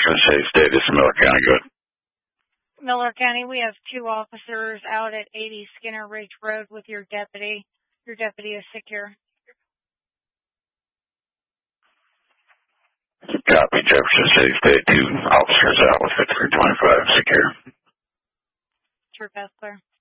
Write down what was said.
Jefferson City, State. This is Miller County. Good. Miller County, we have 2 officers out at 80 Skinner Ridge Road with your deputy. Your deputy is secure. Copy, Jefferson City, State. 2 officers out with 5325 secure. True, that's clear.